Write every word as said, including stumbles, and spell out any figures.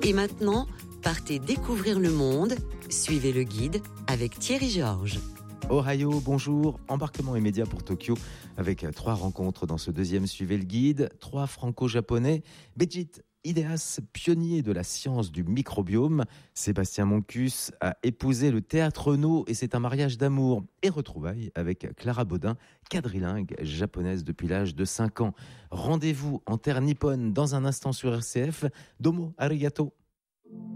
Et maintenant, partez découvrir le monde. Suivez le guide avec Thierry Georges. Ohio, bonjour. Embarquement immédiat pour Tokyo avec trois rencontres dans ce deuxième Suivez le guide. Trois franco-japonais. Béjit Ideas, pionnier de la science du microbiome. Sébastien Moncus a épousé le théâtre Renaud et c'est un mariage d'amour. Et retrouvailles avec Clara Baudin, quadrilingue japonaise depuis l'âge de cinq ans. Rendez-vous en terre nippone dans un instant sur R C F. Domo arigato.